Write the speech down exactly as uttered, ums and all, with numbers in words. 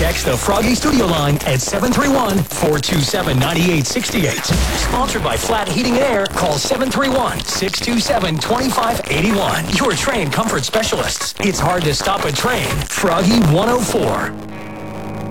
text the Froggy Studio line at seven three one, four two seven, nine eight six eight. Sponsored by Flat Heating and Air. Call seven three one, six two seven, two five eight one. Your train comfort specialists. It's hard to stop a train. Froggy one oh four.